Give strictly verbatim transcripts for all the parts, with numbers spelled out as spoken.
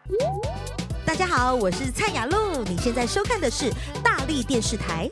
大家好，我是蔡雅露，你现在收看的是大立电视台。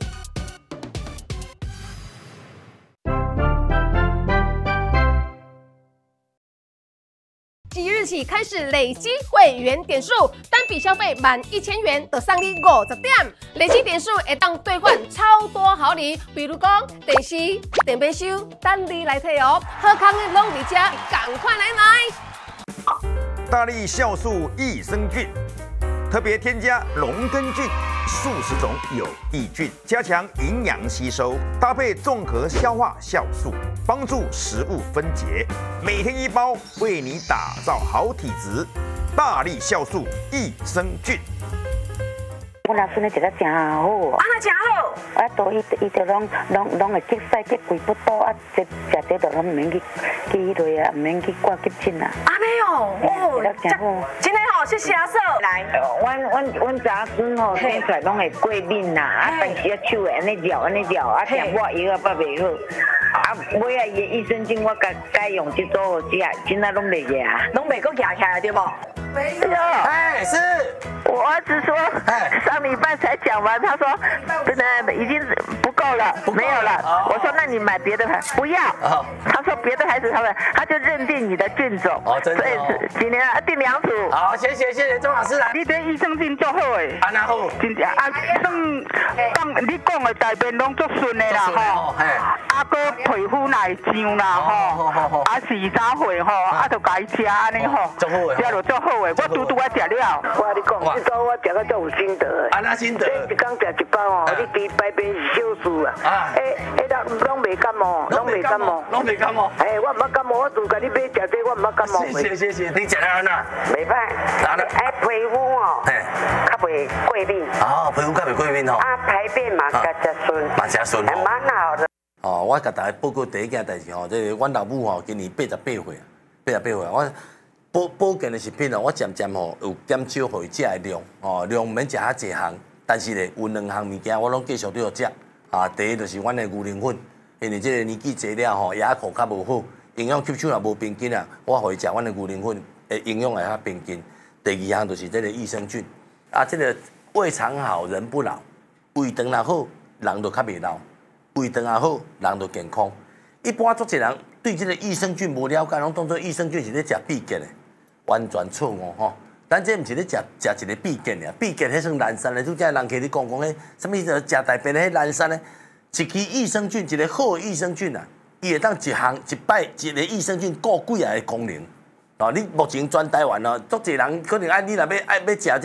即日起开始累积会员点数，单笔消费满一千元就送你五十点，累积点数会当兑换超多好礼，比如讲电视、电冰箱，等你来摕哦。好康的拢伫遮，赶快来买！ 大力酵素益生菌，特别添加龙根菌数十种有益菌，加强营养吸收，搭配综合消化酵素，帮助食物分解。每天一包，为你打造好体质。大力酵素益生菌。 我老孙咧食得真好哦， 啊，那真好。 啊，都伊伊就拢拢拢会激使激贵不多啊，食食这都拢唔免去去迄类啊，唔免去挂急诊啊。 啊没有哦， 食得真好。 今天好，谢谢阿嫂。来， 阮阮阮查孙吼生出来拢会过敏呐，啊，但是啊手会安尼绕安尼绕，啊，点我药啊捌袂好。啊，尾啊伊的益生菌我改改用这组好食，真啊拢袂饿啊， 拢袂够夹起来对不？ 没有。 哎，是。 我儿子说，上礼拜才讲完，他说真的已经不够了，没有了。 哦、 我说那你买别的牌，不要。哦、他说别的牌子他们，他就认定你的菌种。 哦，真的、哦。 所以今年啊订两组。 好，谢谢谢谢钟老师来。 你对益生菌做好诶。 啊，那好。 真正啊，算讲你讲的大便拢足顺的啦吼。嘿。啊，个皮肤来痒啦吼。啊，是早会吼，啊，就该吃安尼吼。 足好诶。 吃就足好诶，我拄拄啊食了。我跟你讲。这我食到足有心得。 啊，那心得。 一工食一包哦，你比排便是小事啊。啊。诶，诶，拢拢袂感冒，拢袂感冒， 拢袂感冒。 诶，我唔捌感冒，我就甲你买食这，我唔捌感冒。 谢谢谢谢，你食得安那？ 袂歹。啊，哎，皮肤哦，嘿，较袂过敏。哦， 皮肤较袂过敏哦。 啊，排便嘛较加顺， 嘛加顺哦。 蛮好的。 哦，我甲大家报告第一件代志吼，即个阮老母吼，今年八十八岁啊，八十八岁，我。保保健的食品哦，我渐渐吼有减少互伊食的量，哦量毋免食遐济项，但是咧有两项物件我拢继续都要食。啊，第一就是阮的牛奶粉，因为即个年纪济了吼，牙口较无好，营养吸收也无平均啊，我互伊食阮的牛奶粉，诶营养会较平均。第二项就是即个益生菌，啊，即个胃肠好人不老，胃肠若好，人就较袂老，胃肠也好，人就健康。一般足侪人对即个益生菌无了解，拢当做益生菌是咧食必健的。完全错误吼！咱这毋是咧食食一个必健尔，必健迄算蓝山的，拄则人客咧讲讲迄，什物食大便的迄蓝山咧，一支益生菌，一个好的益生菌啊，伊会当一项一摆一个益生菌顾几啊个功能。哦，你目前全台湾哦，足侪人可能爱你若要爱要食这